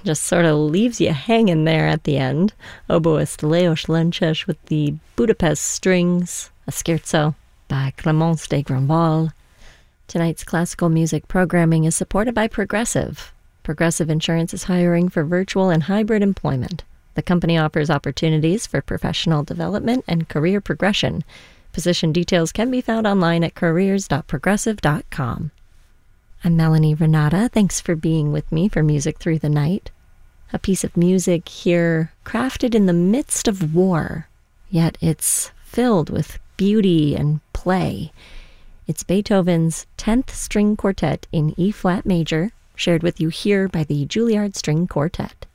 just sort of leaves you hanging there at the end. Oboist Leos Lenches with the Budapest Strings, a scherzo by Clémence de Grandval. Tonight's classical music programming is supported by Progressive. Progressive Insurance is hiring for virtual and hybrid employment. The company offers opportunities for professional development and career progression. Position details can be found online at careers.progressive.com. I'm Melanie Renata. Thanks for being with me for Music Through the Night. A piece of music here crafted in the midst of war, yet it's filled with beauty and play. It's Beethoven's 10th String Quartet in E-flat major, shared with you here by the Juilliard String Quartet.